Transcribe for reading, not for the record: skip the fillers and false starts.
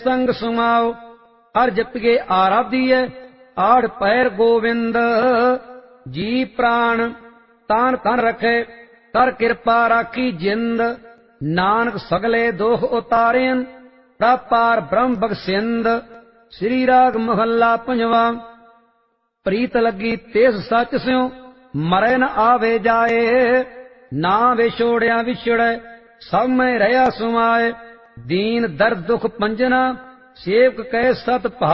संग सुमाओ हर जपिए आराधिए आड़ पैर गोविंद जी प्राण तान तन रखे कर कृपा राखी जिंद नानक सगले दोख उतारेन प्रापार ब्रह्म बगसिंद। श्री राग महला पंजवा। प्रीत लगी तेस सच स्यों मरै न आवे जाए ना विछोड़िया विछड़े सब में रहा सुमाए दीन दर्द दुख पंजना सेवक कह सत